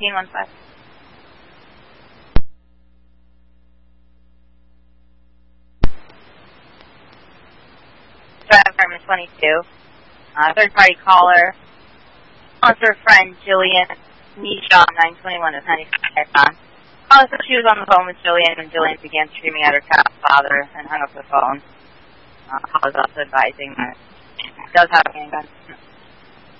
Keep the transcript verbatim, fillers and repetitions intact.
fifteen one five. Drive apartment twenty-two. Uh, third party caller. On her friend Jillian Nisha nine twenty-one is ninety-five on. Call us if she was on the phone with Jillian and Jillian began screaming at her cat's father and hung up the phone. Uh, Call is also advising that it does have a handgun.